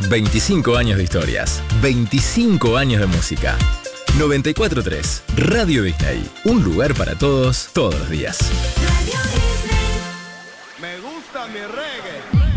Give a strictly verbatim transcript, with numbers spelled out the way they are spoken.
veinticinco años de historias, veinticinco años de música. noventa y cuatro punto tres Radio Disney, un lugar para todos, todos los días. Me gusta mi reggae.